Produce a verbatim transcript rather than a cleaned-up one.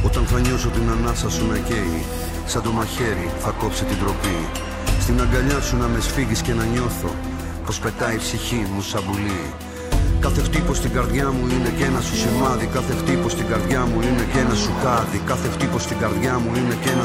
Όταν θα νιώσω την ανάσα σου να καίει, σαν το μαχαίρι θα κόψει την τροπή. Στην αγκαλιά σου να με σφίγγεις και να νιώθω πως πετάει η ψυχή μου σαν πουλί. Κάθε χτύπος στην καρδιά μου είναι και ένα σου σημάδι. Κάθε χτύπος στην καρδιά μου είναι και ένα σου κάδι. Κάθε χτύπος στην καρδιά μου είναι και ένα